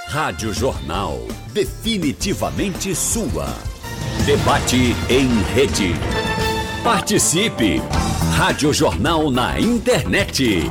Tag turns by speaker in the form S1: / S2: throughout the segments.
S1: Rádio Jornal, definitivamente sua. Debate em rede. Participe! Rádio Jornal na internet.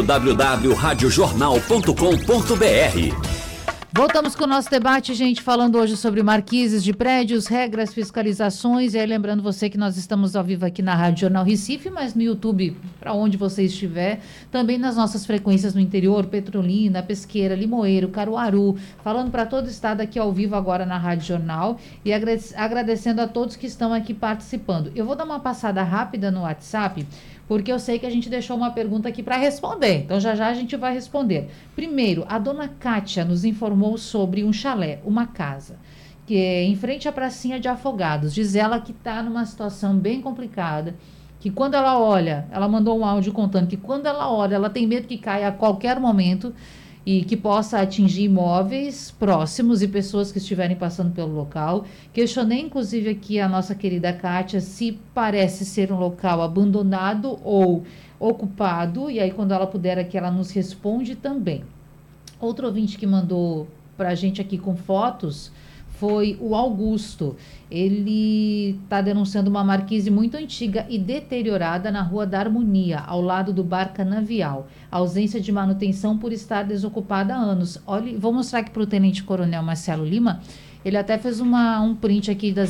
S1: www.radiojornal.com.br.
S2: Voltamos com o nosso debate, gente, falando hoje sobre marquises de prédios, regras, fiscalizações. E aí, lembrando você que nós estamos ao vivo aqui na Rádio Jornal Recife, mas no YouTube, para onde você estiver, também nas nossas frequências no interior, Petrolina, Pesqueira, Limoeiro, Caruaru, falando para todo o estado aqui ao vivo agora na Rádio Jornal e agradecendo a todos que estão aqui participando. Eu vou dar uma passada rápida no WhatsApp, porque eu sei que a gente deixou uma pergunta aqui para responder. Então, já a gente vai responder. Primeiro, a dona Kátia nos informou sobre um chalé, uma casa, que é em frente à pracinha de Afogados. Diz ela que está numa situação bem complicada, que quando ela olha, ela mandou um áudio contando que quando ela olha, ela tem medo que caia a qualquer momento e que possa atingir imóveis próximos e pessoas que estiverem passando pelo local. Questionei, inclusive, aqui a nossa querida Kátia se parece ser um local abandonado ou ocupado, e aí quando ela puder aqui, ela nos responde também. Outro ouvinte que mandou para a gente aqui com fotos foi o Augusto. Ele está denunciando uma marquise muito antiga e deteriorada na Rua da Harmonia, ao lado do Bar Canavial. A ausência de manutenção por estar desocupada há anos. Olha, vou mostrar aqui para o Tenente Coronel Marcelo Lima. Ele até fez um print aqui das